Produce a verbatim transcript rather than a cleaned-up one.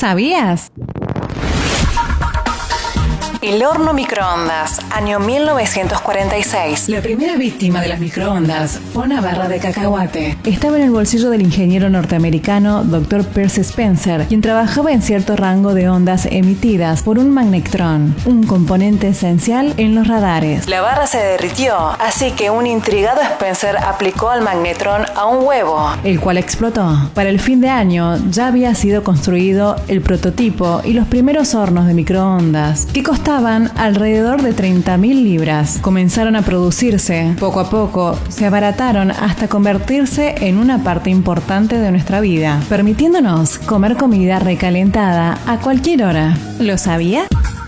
sabías? El horno microondas, año mil novecientos cuarenta y seis. La primera víctima de las microondas fue una barra de cacahuate. Estaba en el bolsillo del ingeniero norteamericano doctor Percy Spencer, quien trabajaba en cierto rango de ondas emitidas por un magnetron, un componente esencial en los radares. La barra se derritió, así que un intrigado Spencer aplicó al magnetron a un huevo, el cual explotó. Para el fin de año ya había sido construido el prototipo y los primeros hornos de microondas, que costaban alrededor de treinta mil libras. Comenzaron a producirse. Poco a poco se abarataron hasta convertirse en una parte importante de nuestra vida, permitiéndonos comer comida recalentada a cualquier hora. ¿Lo sabía?